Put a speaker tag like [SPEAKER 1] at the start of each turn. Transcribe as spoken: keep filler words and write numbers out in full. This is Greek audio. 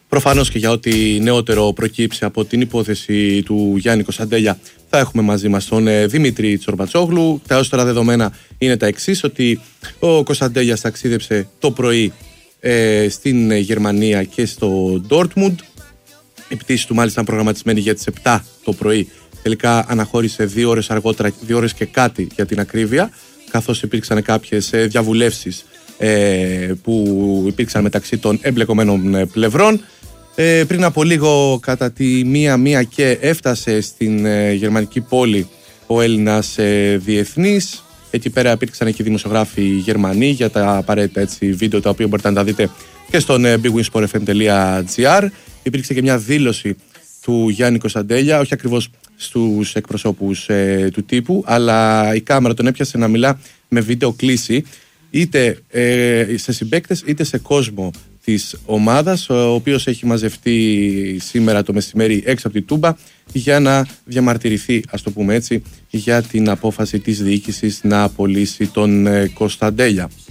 [SPEAKER 1] Προφανώς και για ό,τι νεότερο προκύψει από την υπόθεση του Γιάννη Κωνσταντέλια θα έχουμε μαζί μας τον Δημήτρη Τσορμπατσόγλου. Τα έως τώρα δεδομένα είναι τα εξής, ότι ο Κωνσταντέλιας ταξίδεψε το πρωί ε, στην Γερμανία και στο Ντόρτμουντ. Η πτήση του μάλιστα ήταν προγραμματισμένη για τις επτά το πρωί. Τελικά αναχώρησε δύο ώρες αργότερα, δύο ώρες και κάτι για την ακρίβεια, καθώς υπήρξαν κάποιες διαβουλεύσεις ε, που υπήρξαν μεταξύ των εμπλεκομένων πλευρών. Ε, πριν από λίγο κατά τη μία μία και έφτασε στην ε, γερμανική πόλη ο Έλληνας ε, διεθνής. Εκεί πέρα υπήρξαν και δημοσιογράφοι Γερμανοί για τα απαραίτητα έτσι, βίντεο τα οποία μπορείτε να τα δείτε και στον ε, big win sport f m dot g r. Υπήρξε και μια δήλωση του Γιάννη Κωνσταντέλια, όχι ακριβώς στους εκπροσώπους ε, του τύπου, αλλά η κάμερα τον έπιασε να μιλά με βίντεο κλήση είτε ε, σε συμπαίκτες είτε σε κόσμο της ομάδας, ο οποίος έχει μαζευτεί σήμερα το μεσημέρι έξω από τη Τούμπα για να διαμαρτυρηθεί, ας το πούμε έτσι, για την απόφαση της διοίκησης να απολύσει τον ε, Κωνσταντέλια.